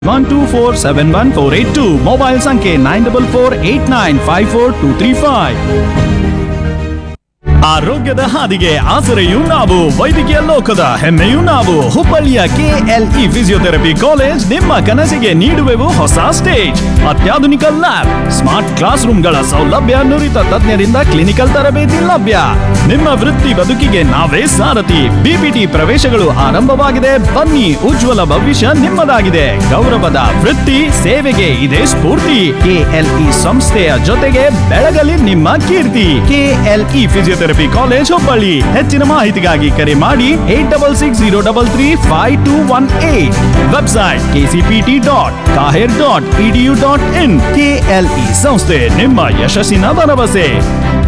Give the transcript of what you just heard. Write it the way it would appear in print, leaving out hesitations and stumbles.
12471 mobile ಸಂಖ್ಯೆ 9448954235. ಆರೋಗ್ಯದ ಹಾದಿಗೆ ಆಸರೆಯೂ ನಾವು, ವೈದ್ಯಕೀಯ ಲೋಕದ ಹೆಮ್ಮೆಯೂ ನಾವು. ಹುಬ್ಬಳ್ಳಿಯ ಕೆಎಲ್ಇ ಫಿಸಿಯೋಥೆರಪಿ ಕಾಲೇಜ್ ನಿಮ್ಮ ಕನಸಿಗೆ ನೀಡುವೆವು ಹೊಸ ಸ್ಟೇಜ್. ಅತ್ಯಾಧುನಿಕ ಲ್ಯಾಬ್, ಸ್ಮಾರ್ಟ್ ಕ್ಲಾಸ್ ರೂಮ್ಗಳ ಸೌಲಭ್ಯ, ನುರಿತ ತಜ್ಞರಿಂದ ಕ್ಲಿನಿಕಲ್ ತರಬೇತಿ ಲಭ್ಯ. ನಿಮ್ಮ ವೃತ್ತಿ ಬದುಕಿಗೆ ನಾವೇ ಸಾರಥಿ. ಬಿಪಿಟಿ ಪ್ರವೇಶಗಳು ಆರಂಭವಾಗಿದೆ. ಬನ್ನಿ, ಉಜ್ವಲ ಭವಿಷ್ಯ ನಿಮ್ಮದಾಗಿದೆ. ಗೌರವದ ವೃತ್ತಿ ಸೇವೆಗೆ ಇದೆ ಸ್ಫೂರ್ತಿ. ಕೆಎಲ್ಇ ಸಂಸ್ಥೆಯ ಜೊತೆಗೆ ಬೆಳಗಲಿ ನಿಮ್ಮ ಕೀರ್ತಿ. KLE physiotherapy college Hubballi. ಹೆಚ್ಚಿನ ಮಾಹಿತಿಗಾಗಿ ಕರೆ ಮಾಡಿ 8660335218. Website kcpt.kaher.edu.in. ಕೆಎಲ್ಇ ಸಂಸ್ಥೆ, ನಿಮ್ಮ ಯಶಸ್ಸಿನ ಭರವಸೆ.